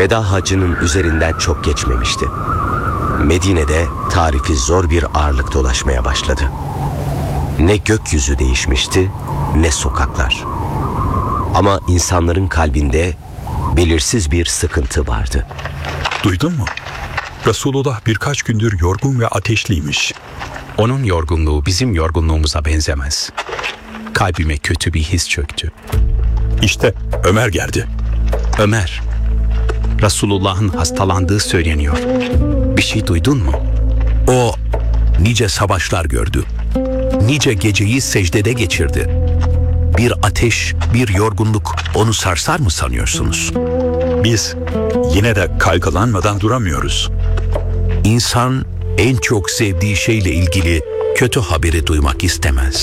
Veda hacının üzerinden çok geçmemişti. Medine'de tarifi zor bir ağırlık dolaşmaya başladı. Ne gökyüzü değişmişti, ne sokaklar. Ama insanların kalbinde belirsiz bir sıkıntı vardı. Duydun mu? Resulullah birkaç gündür yorgun ve ateşliymiş. Onun yorgunluğu bizim yorgunluğumuza benzemez. Kalbime kötü bir his çöktü. İşte Ömer geldi. Ömer, Resulullah'ın hastalandığı söyleniyor. Bir şey duydun mu? O nice savaşlar gördü. Nice geceyi secdede geçirdi. Bir ateş, bir yorgunluk onu sarsar mı sanıyorsunuz? Biz yine de kaygılanmadan duramıyoruz. İnsan en çok sevdiği şeyle ilgili kötü haberi duymak istemez.